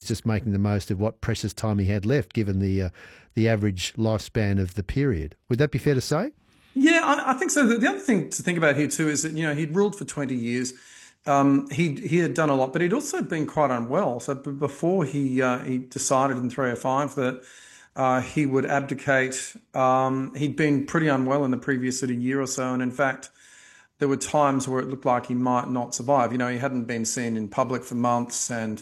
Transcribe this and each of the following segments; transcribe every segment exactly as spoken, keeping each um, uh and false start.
just making the most of what precious time he had left, given the uh, the average lifespan of the period. Would that be fair to say? Yeah, I, I think so. The, the other thing to think about here too is that, you know, he'd ruled for twenty years. Um, he he had done a lot, but he'd also been quite unwell. So b- before he uh, he decided in three oh five that uh, he would abdicate, um, he'd been pretty unwell in the previous sort of year or so, and in fact, there were times where it looked like he might not survive. You know, he hadn't been seen in public for months, and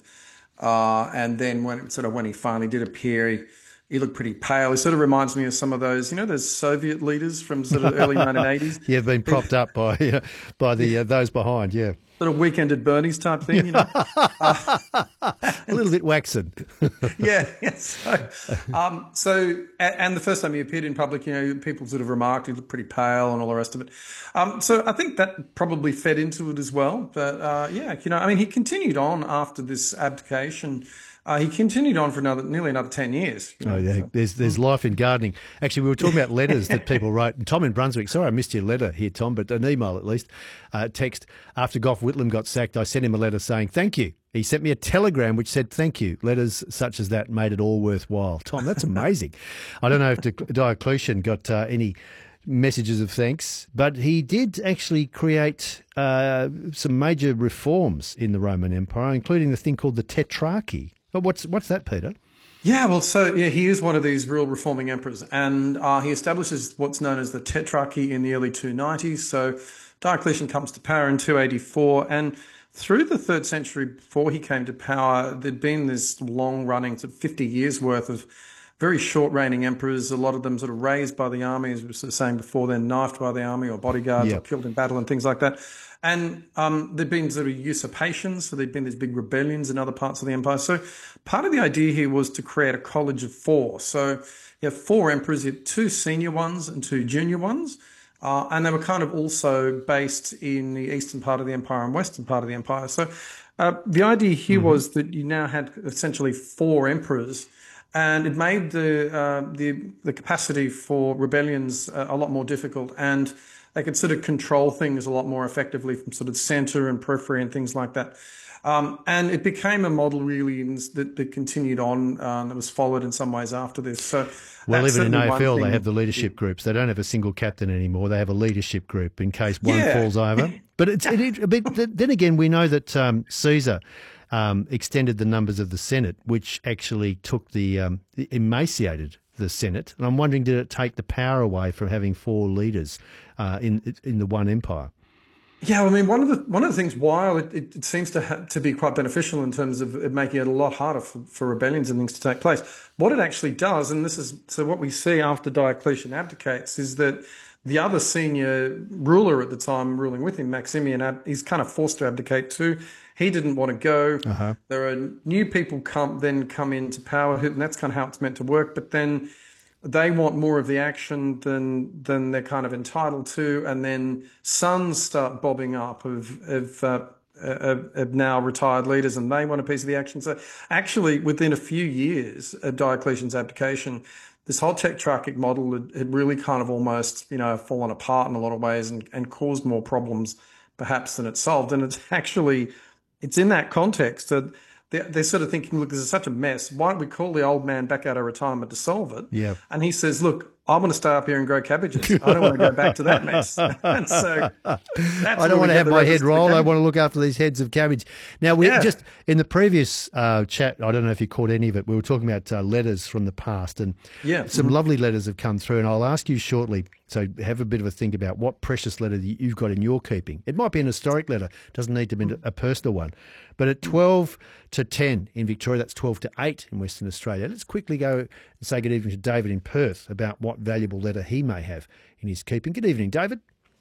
uh, and then when sort of when he finally did appear, he, he looked pretty pale. He sort of reminds me of some of those, you know, those Soviet leaders from sort of early nineteen eighties. You've been propped up by uh, by the uh, those behind, yeah. Sort of Weekend at Bernie's type thing, you know. uh, A little bit waxen. yeah, yeah. So, um, so a- and the first time he appeared in public, you know, people sort of remarked he looked pretty pale and all the rest of it. Um, so I think that probably fed into it as well. But uh, yeah, you know, I mean, he continued on after this abdication. Uh, he continued on for another nearly another ten years. You know, Oh, yeah. so. There's there's life in gardening. Actually, we were talking about letters that people wrote. And Tom in Brunswick, sorry I missed your letter here, Tom, but an email at least, uh, text. After Gough Whitlam got sacked, I sent him a letter saying thank you. He sent me a telegram which said thank you. Letters such as that made it all worthwhile. Tom, that's amazing. I don't know if Diocletian got uh, any messages of thanks, but he did actually create uh, some major reforms in the Roman Empire, including the thing called the Tetrarchy. But what's what's that, Peter? Yeah, well, so yeah, he is one of these real reforming emperors, and uh, he establishes what's known as the Tetrarchy in the early two nineties. So Diocletian comes to power in two eighty-four, and through the third century before he came to power, there'd been this long-running sort of fifty years worth of very short-reigning emperors, a lot of them sort of raised by the army, as we were sort of saying before, then knifed by the army or bodyguards Yep. or killed in battle and things like that. And um, there'd been sort of usurpations, so there'd been these big rebellions in other parts of the empire. So part of the idea here was to create a college of four. So you have four emperors, you have two senior ones and two junior ones. Uh, and they were kind of also based in the eastern part of the empire and western part of the empire. So uh, the idea here Mm-hmm. was that you now had essentially four emperors, and it made the uh, the the capacity for rebellions uh, a lot more difficult, and they could sort of control things a lot more effectively from sort of center and periphery and things like that. Um, and it became a model really in, that, that continued on, uh, that was followed in some ways after this. So Well, that's even in certainly A one F L, they thing. have the leadership groups. They don't have a single captain anymore. They have a leadership group in case one Yeah. falls over. But it's it, it, but th- then again, we know that um, Caesar um, extended the numbers of the Senate, which actually took the um, emaciated the Senate. And I'm wondering, did it take the power away from having four leaders uh, in in the one empire? Yeah, I mean, one of the one of the things, while it, it, it seems to ha- to be quite beneficial in terms of it making it a lot harder for, for rebellions and things to take place, what it actually does, and this is so what we see after Diocletian abdicates, is that the other senior ruler at the time ruling with him, Maximian, ab- he's kind of forced to abdicate too. He didn't want to go. Uh-huh. There are new people come then come into power, who- and that's kind of how it's meant to work. But then they want more of the action than than they're kind of entitled to, and then sons start bobbing up of of, uh, of, of now retired leaders, and they want a piece of the action. So actually, within a few years of Diocletian's abdication, this whole tetrarchic model had, had really kind of almost, you know, fallen apart in a lot of ways and, and caused more problems perhaps than it solved. And it's actually, it's in that context that they're, they're sort of thinking, look, this is such a mess. Why don't we call the old man back out of retirement to solve it? Yeah. And he says, look, I want to stay up here and grow cabbages. I don't want to go back to that mess. And so that's I don't want to have my head rolled. I want to look after these heads of cabbage. Now, we Yeah. just in the previous uh, chat, I don't know if you caught any of it. We were talking about uh, letters from the past, and Yeah. some lovely letters have come through. And I'll ask you shortly. So have a bit of a think about what precious letter that you've got in your keeping. It might be an historic letter. It doesn't need to be a personal one. But at twelve to ten in Victoria, that's twelve to eight in Western Australia. Let's quickly go and say good evening to David in Perth about what valuable letter he may have in his keeping. Good evening, David.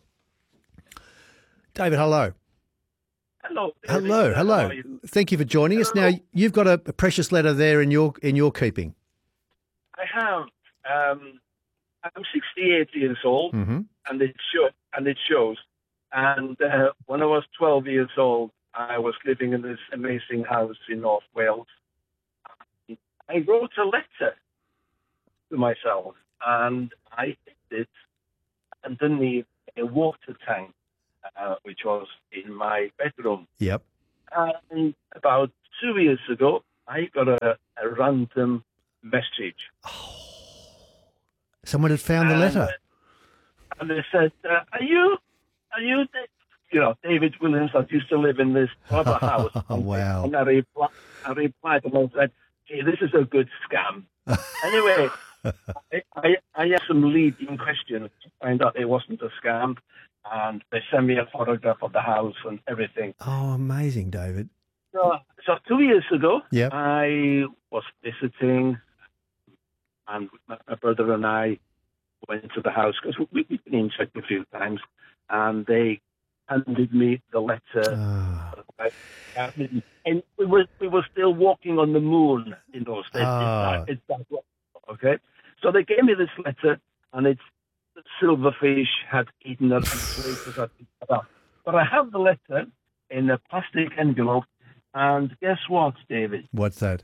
David, hello. Hello. Hello, How hello. are you? Thank you for joining us. Hello. Now, you've got a, a precious letter there in your in your keeping. I have. Um, I'm sixty-eight years old, Mm-hmm. and it show, and it shows. And uh, when I was twelve years old, I was living in this amazing house in North Wales. I wrote a letter to myself, and I hid it underneath a water tank, uh, which was in my bedroom. Yep. And about two years ago, I got a, a random message. Someone had found the And, letter. uh, And they said, uh, are you, are you, Da- you know, David Williams that used to live in this other house? Oh, wow. And I, repli- I replied to them and said, gee, this is a good scam. Anyway, I, I, I asked some leading questions to find out it wasn't a scam. And they sent me a photograph of the house and everything. Oh, amazing, David. So, so two years ago, Yep. I was visiting, and my, my brother and I went to the house because we, we've been checked a few times, and they handed me the letter. Ah. And we were we were still walking on the moon in those days. Ah. It's that, it's that, okay. So they gave me this letter, and it's silverfish had eaten it. But I have the letter in a plastic envelope, and guess what, David? What's that?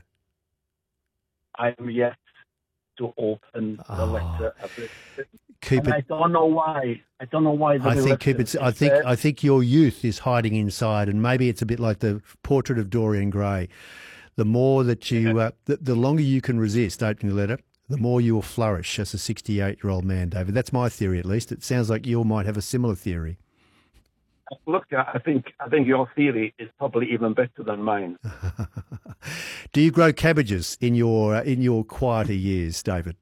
I am yet to open the Oh. letter. Of it. Keep And I it. don't know why. I don't know why. The I think keep letter it. I is think. there. I think your youth is hiding inside, and maybe it's a bit like the portrait of Dorian Gray. The more that you, uh, the, the longer you can resist opening the letter, the more you will flourish as a sixty-eight-year-old man, David. That's my theory, at least. It sounds like you might have a similar theory. Look, I think I think your theory is probably even better than mine. Do you grow cabbages in your uh, in your quieter years, David?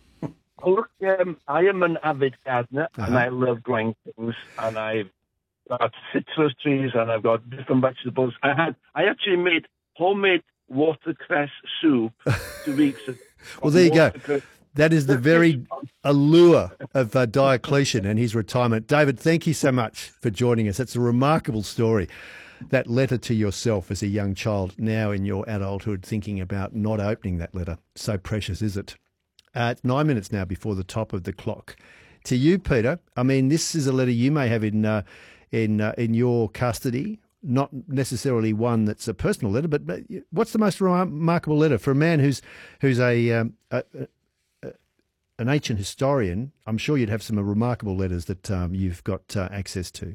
Oh, look, um, I am an avid gardener, and Uh-huh. I love growing things. And I've got citrus trees, and I've got different vegetables. I had, I actually made homemade watercress soup two weeks ago. Well, there you go. Watercress. That is the very allure of uh, Diocletian and his retirement. David, thank you so much for joining us. That's a remarkable story. That letter to yourself as a young child, now in your adulthood, thinking about not opening that letter. So precious, is it? Uh, it's nine minutes now before the top of the clock. To you, Peter, I mean, this is a letter you may have in uh, in uh, in your custody. Not necessarily one that's a personal letter, but, but what's the most remarkable letter for a man who's who's a, um, a, a an ancient historian? I'm sure you'd have some remarkable letters that um, you've got uh, access to.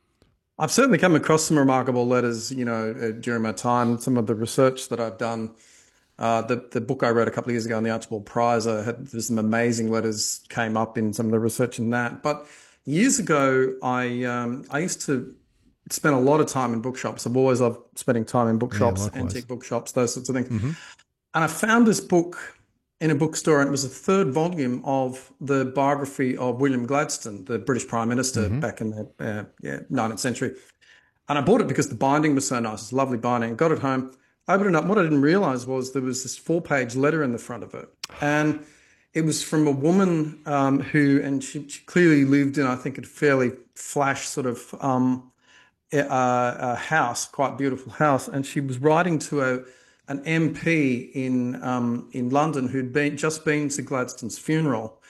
I've certainly come across some remarkable letters, you know, uh, during my time. Some of the research that I've done, uh, the the book I wrote a couple of years ago on the Archibald Prize, I had there's some amazing letters came up in some of the research in that. But years ago, I um, I used to spend a lot of time in bookshops. I've always loved spending time in bookshops, likewise. antique bookshops, those sorts of things. And I found this book in a bookstore, and it was a third volume of the biography of William Gladstone, the British Prime Minister back in the uh, yeah, nineteenth century. And I bought it because the binding was so nice. It's a lovely binding. Got it home, opened it up. What I didn't realize was there was this four-page letter in the front of it. And it was from a woman um, who, and she, she clearly lived in, I think, a fairly flash sort of um, a, a house, quite beautiful house. And she was writing to a an M P in um, in London who'd been just been to Gladstone's funeral,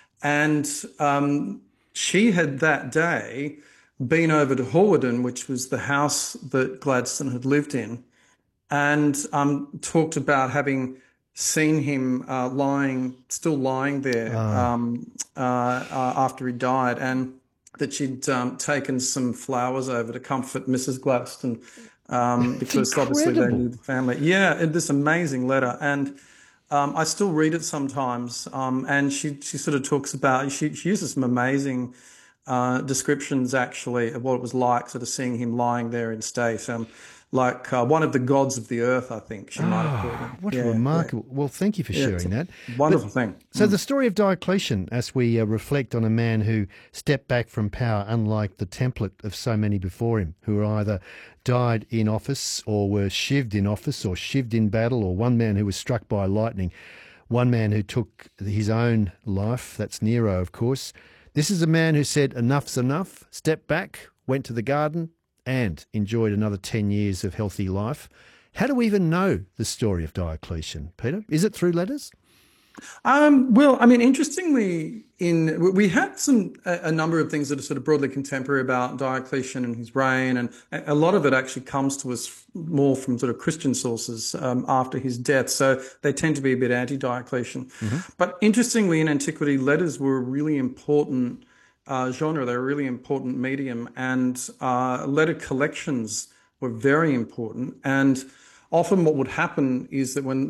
and um, she had that day been over to Hawarden, which was the house that Gladstone had lived in, and um, talked about having seen him uh, lying, still lying there um, uh, uh, after he died, and that she'd um, taken some flowers over to comfort Missus Gladstone. Um, because obviously they incredible. knew the family. Yeah, it, this amazing letter, and um, I still read it sometimes. Um, and she she sort of talks about she, she uses some amazing uh, descriptions actually of what it was like, sort of seeing him lying there in state, um, like uh, one of the gods of the earth. I think she might have called him. What Yeah, remarkable. Well, thank you for yeah. sharing that. It's a wonderful thing. So the story of Diocletian, as we uh, reflect on a man who stepped back from power, unlike the template of so many before him, who either died in office or were shivved in office or shivved in battle, or one man who was struck by lightning, one man who took his own life, that's Nero, of course. This is a man who said enough's enough, stepped back, went to the garden and enjoyed another ten years of healthy life. How do we even know the story of Diocletian, Peter? Is it through letters? Um, well, I mean, interestingly, in we had some a, a number of things that are sort of broadly contemporary about Diocletian and his reign, and a, a lot of it actually comes to us more from sort of Christian sources um, after his death. So they tend to be a bit anti-Diocletian. Mm-hmm. But interestingly, in antiquity, letters were a really important uh, genre. They were a really important medium, and uh, letter collections were very important. And often what would happen is that when